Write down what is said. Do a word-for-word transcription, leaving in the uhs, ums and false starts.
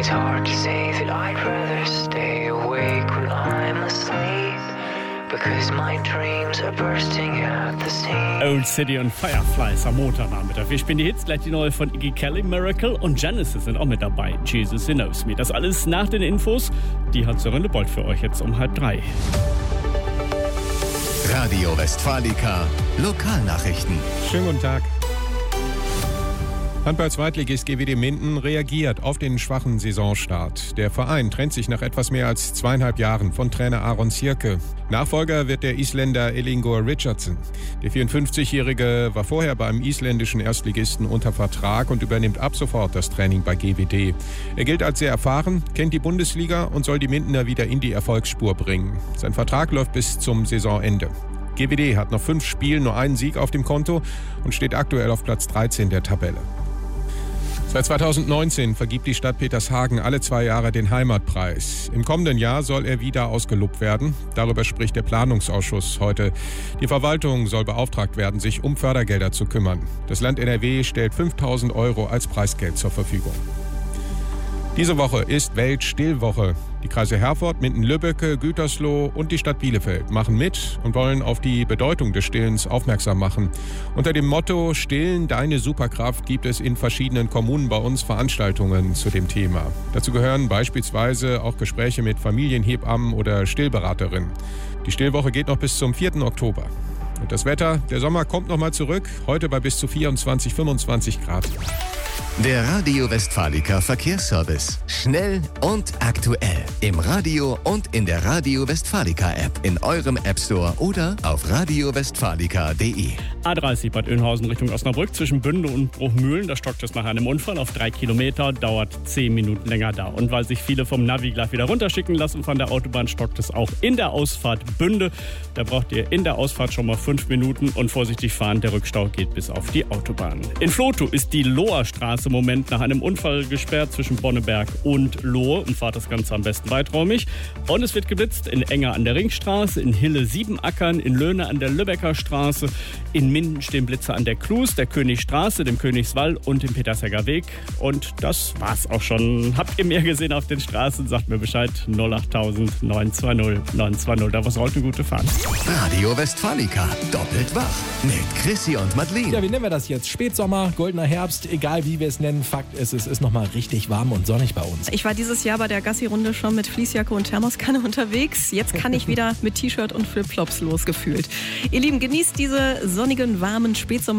It's hard to say that I'd rather stay awake when I'm asleep, because my dreams are bursting at the seams. Old City und Fireflies am Montagnachmittag. Wir spielen die Hits, gleich die neue von Iggy Kelly, Miracle, und Genesis sind auch mit dabei. Jesus He Knows Me. Das alles nach den Infos. Die hat Sören de Bold für euch jetzt um halb drei. Radio Westfalica, Lokalnachrichten. Schönen guten Tag. Handball-Zweitligist G W D Minden reagiert auf den schwachen Saisonstart. Der Verein trennt sich nach etwas mehr als zweieinhalb Jahren von Trainer Aron Sierke. Nachfolger wird der Isländer Ellingur Richardson. Der vierundfünfzigjährige war vorher beim isländischen Erstligisten unter Vertrag und übernimmt ab sofort das Training bei G W D. Er gilt als sehr erfahren, kennt die Bundesliga und soll die Mindener wieder in die Erfolgsspur bringen. Sein Vertrag läuft bis zum Saisonende. G W D hat nach fünf Spielen nur einen Sieg auf dem Konto und steht aktuell auf Platz dreizehn der Tabelle. Seit zweitausendneunzehn vergibt die Stadt Petershagen alle zwei Jahre den Heimatpreis. Im kommenden Jahr soll er wieder ausgelobt werden. Darüber spricht der Planungsausschuss heute. Die Verwaltung soll beauftragt werden, sich um Fördergelder zu kümmern. Das Land N R W stellt fünftausend Euro als Preisgeld zur Verfügung. Diese Woche ist Weltstillwoche. Die Kreise Herford, Minden-Lübbecke, Gütersloh und die Stadt Bielefeld machen mit und wollen auf die Bedeutung des Stillens aufmerksam machen. Unter dem Motto Stillen, deine Superkraft gibt es in verschiedenen Kommunen bei uns Veranstaltungen zu dem Thema. Dazu gehören beispielsweise auch Gespräche mit Familienhebammen oder Stillberaterinnen. Die Stillwoche geht noch bis zum vierten Oktober. Und das Wetter, der Sommer kommt noch mal zurück, heute bei bis zu vierundzwanzig, fünfundzwanzig Grad. Der Radio Westfalica Verkehrsservice. Schnell und aktuell. Im Radio und in der Radio Westfalica App. In eurem App Store oder auf radio westfalica punkt de. A dreißig Bad Oeynhausen Richtung Osnabrück zwischen Bünde und Bruchmühlen. Da stockt es nach einem Unfall auf drei Kilometer, dauert zehn Minuten länger da. Und weil sich viele vom Navi gleich wieder runterschicken lassen von der Autobahn, stockt es auch in der Ausfahrt Bünde. Da braucht ihr in der Ausfahrt schon mal fünf Minuten und vorsichtig fahren. Der Rückstau geht bis auf die Autobahn. In Flotow ist die Loher Straße im Moment nach einem Unfall gesperrt zwischen Bonneberg und Lohe und fahrt das Ganze am besten weiträumig. Und es wird geblitzt in Enger an der Ringstraße, in Hille Siebenackern, in Löhne an der Lübecker Straße, in Minden stehen Blitze an der Klus, der Königstraße, dem Königswall und dem Petersegger Weg. Und das war's auch schon. Habt ihr mehr gesehen auf den Straßen? Sagt mir Bescheid. null acht null neun zwei null neun zwei null. Da was heute eine gute Fahrt. Radio Westfalica, doppelt wach mit Chrissy und Madeleine. Ja, wie nennen wir das jetzt? Spätsommer, goldener Herbst, egal wie wir es nennen. Fakt ist, es ist nochmal richtig warm und sonnig bei uns. Ich war dieses Jahr bei der Gassi-Runde schon mit Fließjacke und Thermoskanne unterwegs. Jetzt kann ich wieder mit T-Shirt und Flipflops losgefühlt. Ihr Lieben, genießt diese sonnigen, warmen Spätsommer.